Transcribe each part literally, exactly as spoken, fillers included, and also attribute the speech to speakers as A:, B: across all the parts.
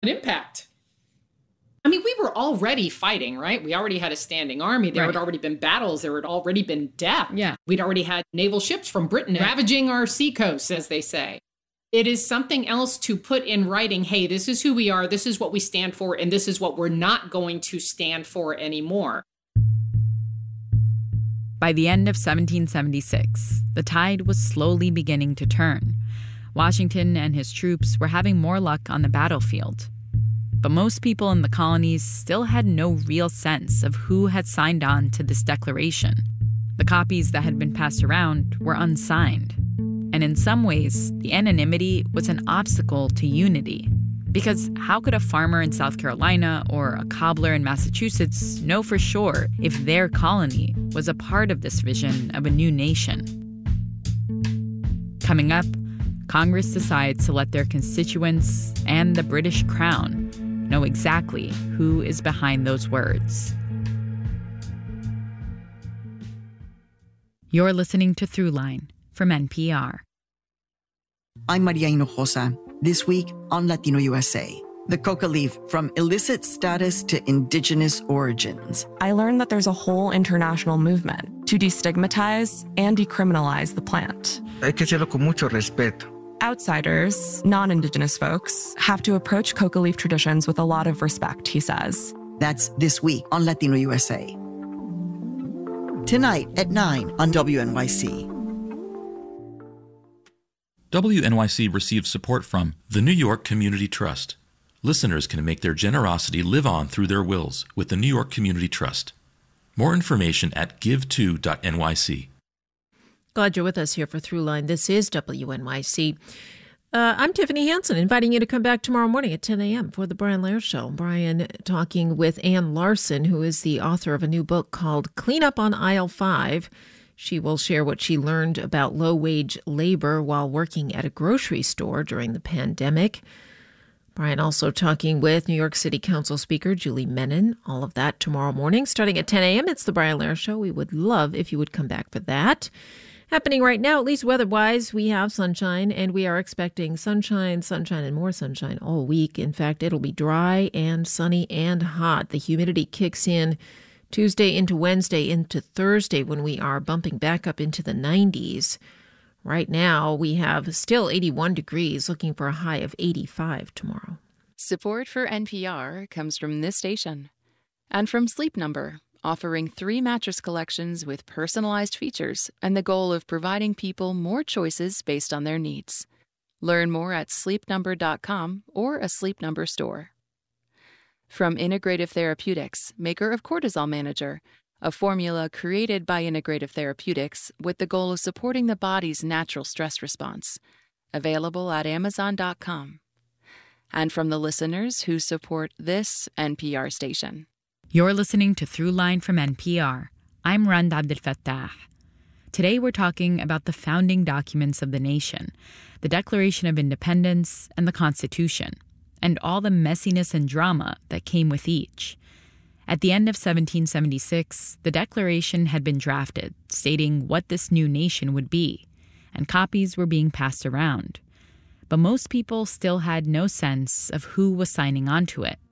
A: an impact. I mean, we were already fighting, right? We already had a standing army. There right. had already been battles. There had already been death.
B: Yeah.
A: We'd already had naval ships from Britain yeah. ravaging our seacoasts, as they say. It is something else to put in writing, hey, this is who we are, this is what we stand for, and this is what we're not going to stand for anymore.
B: By the end of seventeen seventy-six, the tide was slowly beginning to turn. Washington and his troops were having more luck on the battlefield. But most people in the colonies still had no real sense of who had signed on to this declaration. The copies that had been passed around were unsigned. And in some ways, the anonymity was an obstacle to unity. Because how could a farmer in South Carolina or a cobbler in Massachusetts know for sure if their colony was a part of this vision of a new nation? Coming up, Congress decides to let their constituents and the British Crown know exactly who is behind those words. You're listening to Throughline from N P R.
C: I'm Maria Hinojosa. This week on Latino U S A, the coca leaf from illicit status to indigenous origins.
D: I learned that there's a whole international movement to destigmatize and decriminalize the plant.
E: Hay que hacerlo con mucho respeto.
D: Outsiders, non-indigenous folks, have to approach coca leaf traditions with a lot of respect, he says.
C: That's this week on Latino U S A. Tonight at nine on W N Y C.
F: W N Y C receives support from the New York Community Trust. Listeners can make their generosity live on through their wills with the New York Community Trust. More information at give to dot N Y C.
G: Glad you're with us here for Throughline. This is W N Y C. Uh, I'm Tiffany Hansen, inviting you to come back tomorrow morning at ten a.m. for the Brian Lehrer Show. Brian talking with Ann Larson, who is the author of a new book called Clean Up on Aisle five. She will share what she learned about low-wage labor while working at a grocery store during the pandemic. Brian also talking with New York City Council Speaker Julie Menin. All of that tomorrow morning, starting at ten a.m. It's the Brian Lehrer Show. We would love if you would come back for that. Happening right now, at least weather-wise, we have sunshine, and we are expecting sunshine, sunshine, and more sunshine all week. In fact, it'll be dry and sunny and hot. The humidity kicks in Tuesday into Wednesday into Thursday when we are bumping back up into the nineties. Right now, we have still eighty-one degrees, looking for a high of eighty-five tomorrow.
H: Support for N P R comes from this station and from Sleep Number, offering three mattress collections with personalized features and the goal of providing people more choices based on their needs. Learn more at sleep number dot com or a Sleep Number store. From Integrative Therapeutics, maker of Cortisol Manager, a formula created by Integrative Therapeutics with the goal of supporting the body's natural stress response. Available at amazon dot com. And from the listeners who support this N P R station.
B: You're listening to Throughline from N P R. I'm Rand Abdelfattah. Today we're talking about the founding documents of the nation, the Declaration of Independence and the Constitution, and all the messiness and drama that came with each. At the end of seventeen seventy-six, the Declaration had been drafted, stating what this new nation would be, and copies were being passed around. But most people still had no sense of who was signing on to it.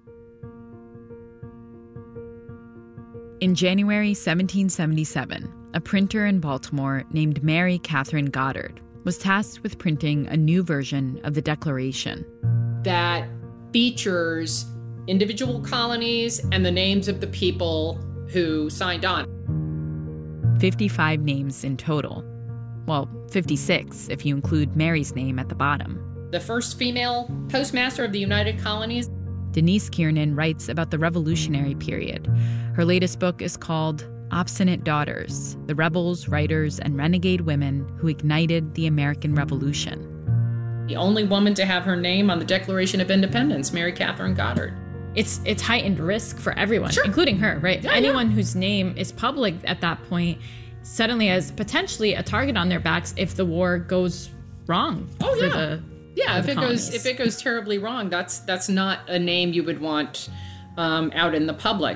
B: In January seventeen seventy-seven, a printer in Baltimore named Mary Catherine Goddard was tasked with printing a new version of the Declaration
A: that features individual colonies and the names of the people who signed on.
B: fifty-five names in total. Well, fifty-six if you include Mary's name at the bottom.
A: The first female postmaster of the United Colonies.
B: Denise Kiernan writes about the Revolutionary period. Her latest book is called Obstinate Daughters, The Rebels, Writers, and Renegade Women Who Ignited the American Revolution.
A: The only woman to have her name on the Declaration of Independence, Mary Catherine Goddard.
I: It's it's heightened risk for everyone,
A: sure.
I: including her, right?
A: Yeah,
I: Anyone
A: yeah.
I: whose name is public at that point suddenly has potentially a target on their backs if the war goes wrong.
A: Oh,
I: for
A: yeah.
I: The,
A: yeah,
I: for
A: if
I: the
A: it
I: colonies.
A: goes if it goes terribly wrong, that's that's not a name you would want um, out in the public.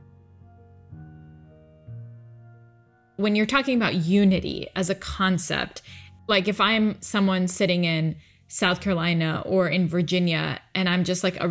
I: When you're talking about unity as a concept, like if I'm someone sitting in South Carolina or in Virginia, and I'm just like a